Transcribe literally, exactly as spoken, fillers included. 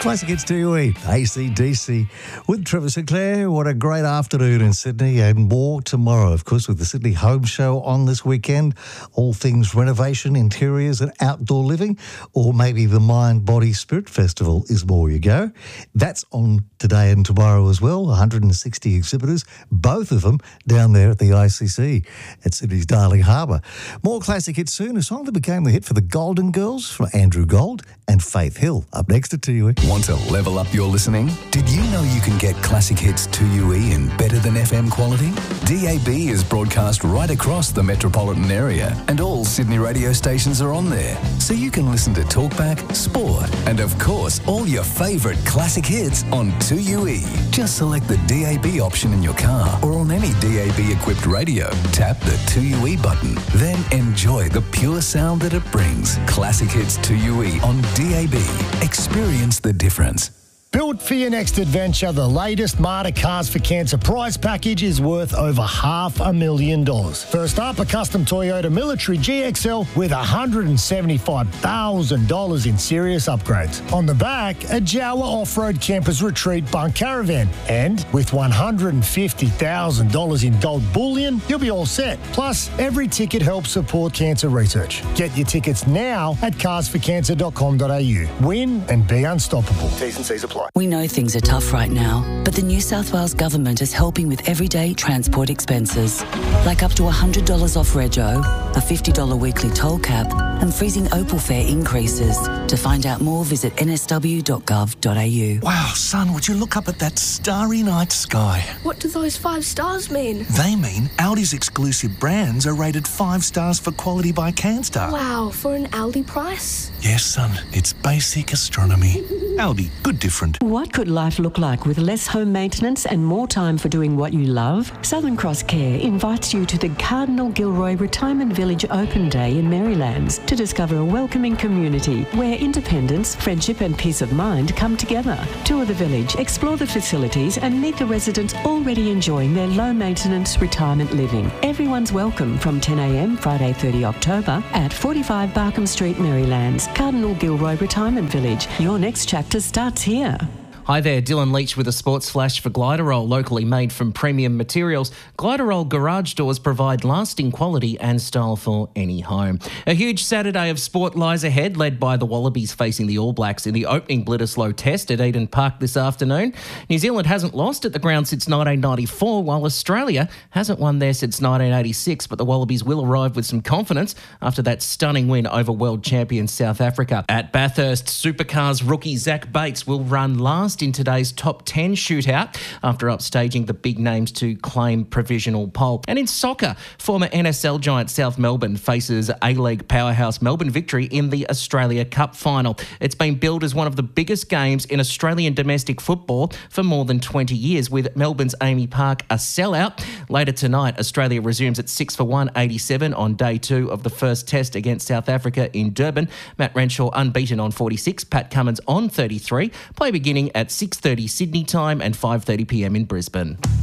Classic Hits to you, A C D C with Trevor Sinclair. What a great afternoon in Sydney, and more tomorrow, of course, with the Sydney Home Show on this weekend. All things renovation, interiors and outdoor living, or maybe the Mind, Body, Spirit Festival is more you go. That's on today and tomorrow as well. one hundred sixty exhibitors, both of them down there at the I C C at Sydney's Darling Harbour. More classic hits soon. A song that became the hit for the Golden Girls from Andrew Gold and Faith Hill. Up next at T U E. Want to level up your listening? Did you know you can get classic hits two U E in better than F M quality? D A B is broadcast right across the metropolitan area, and all Sydney radio stations are on there. So you can listen to Talkback, Sport, and of course, all your favourite classic hits on two U E. Just select the D A B option in your car or on any D A B-equipped radio. Tap the two U E button. Then enjoy the pure sound that it brings. Classic Hits two U E on D A B. Experience the difference. Built for your next adventure, the latest Marta Cars for Cancer prize package is worth over half a million dollars. First up, a custom Toyota Military G X L with one hundred seventy-five thousand dollars in serious upgrades. On the back, a Jawa Off-Road Campers Retreat Bunk Caravan. And with one hundred fifty thousand dollars in gold bullion, you'll be all set. Plus, every ticket helps support cancer research. Get your tickets now at cars for cancer dot com dot a u. Win and be unstoppable. T's and C's apply. We know things are tough right now, but the New South Wales Government is helping with everyday transport expenses, like up to one hundred dollars off rego, a fifty dollars weekly toll cap, and freezing Opal fare increases. To find out more, visit n s w dot gov dot a u. Wow, son, would you look up at that starry night sky? What do those five stars mean? They mean Audi's exclusive brands are rated five stars for quality by CanStar. Wow, for an Audi price? Yes, son, it's basic astronomy. Audi, good different. What could life look like with less home maintenance and more time for doing what you love? Southern Cross Care invites you to the Cardinal Gilroy Retirement Village Open Day in Marylands to discover a welcoming community where independence, friendship and peace of mind come together. Tour the village, explore the facilities and meet the residents already enjoying their low-maintenance retirement living. Everyone's welcome from ten a m Friday thirtieth October at forty-five Barkham Street, Marylands. Cardinal Gilroy Retirement Village. Your next chapter starts here. Hi there, Dylan Leach with a sports flash for Gliderol, locally made from premium materials. Gliderol garage doors provide lasting quality and style for any home. A huge Saturday of sport lies ahead, led by the Wallabies facing the All Blacks in the opening Bledisloe Test at Eden Park this afternoon. New Zealand hasn't lost at the ground since nineteen ninety-four, while Australia hasn't won there since nineteen eighty-six, but the Wallabies will arrive with some confidence after that stunning win over world champion South Africa. At Bathurst, Supercars rookie Zach Bates will run last in today's top ten shootout after upstaging the big names to claim provisional pole. And in soccer, former N S L giant South Melbourne faces A-League powerhouse Melbourne Victory in the Australia Cup final. It's been billed as one of the biggest games in Australian domestic football for more than twenty years, with Melbourne's Amy Park a sellout. Later tonight, Australia resumes at six for one eighty-seven on day two of the first test against South Africa in Durban. Matt Renshaw unbeaten on forty-six, Pat Cummins on thirty-three. Play beginning at six thirty Sydney time and five thirty p m in Brisbane.